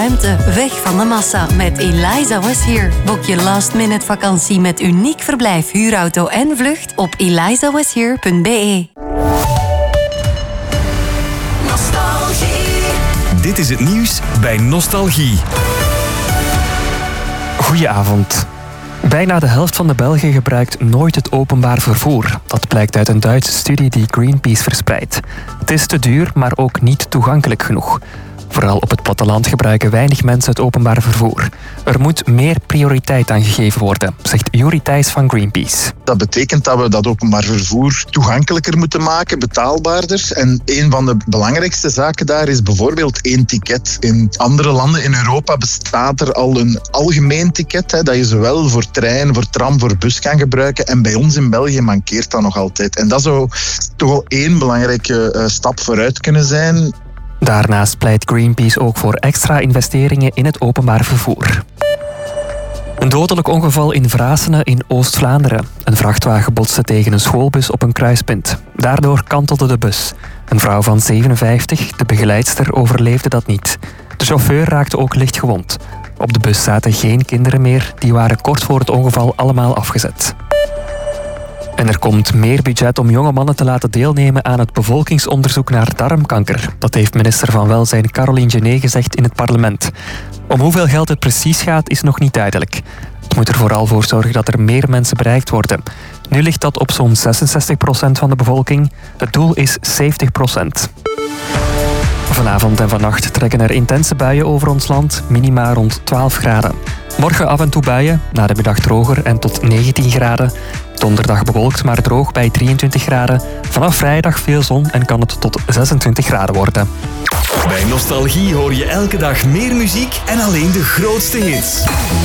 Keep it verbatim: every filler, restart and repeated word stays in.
Ruimte, weg van de massa met Eliza Was Here. Boek je last minute vakantie met uniek verblijf, huurauto en vlucht op eliza was here punt b e. Dit is het nieuws bij Nostalgie. Goedenavond. Bijna de helft van de Belgen gebruikt nooit het openbaar vervoer. Dat blijkt uit een Duitse studie die Greenpeace verspreidt. Het is te duur, maar ook niet toegankelijk genoeg. Vooral op het platteland gebruiken weinig mensen het openbaar vervoer. Er moet meer prioriteit aan gegeven worden, zegt Juri Thijs van Greenpeace. Dat betekent dat we dat openbaar vervoer toegankelijker moeten maken, betaalbaarder. En een van de belangrijkste zaken daar is bijvoorbeeld één ticket. In andere landen in Europa bestaat er al een algemeen ticket, hè, dat je zowel voor trein, voor tram, voor bus kan gebruiken. En bij ons in België mankeert dat nog altijd. En dat zou toch wel één belangrijke uh, stap vooruit kunnen zijn. Daarnaast pleit Greenpeace ook voor extra investeringen in het openbaar vervoer. Een dodelijk ongeval in Vrasene in Oost-Vlaanderen. Een vrachtwagen botste tegen een schoolbus op een kruispunt. Daardoor kantelde de bus. Een vrouw van zevenenvijftig, de begeleidster, overleefde dat niet. De chauffeur raakte ook licht gewond. Op de bus zaten geen kinderen meer. Die waren kort voor het ongeval allemaal afgezet. En er komt meer budget om jonge mannen te laten deelnemen aan het bevolkingsonderzoek naar darmkanker. Dat heeft minister van Welzijn Caroline Genet gezegd in het parlement. Om hoeveel geld het precies gaat is nog niet duidelijk. Het moet er vooral voor zorgen dat er meer mensen bereikt worden. Nu ligt dat op zo'n zesenzestig procent van de bevolking. Het doel is zeventig procent. Vanavond en vannacht trekken er intense buien over ons land, minima rond twaalf graden. Morgen af en toe buien, na de middag droger en tot negentien graden. Donderdag bewolkt, maar droog bij drieëntwintig graden. Vanaf vrijdag veel zon en kan het tot zesentwintig graden worden. Bij Nostalgie hoor je elke dag meer muziek en alleen de grootste hits.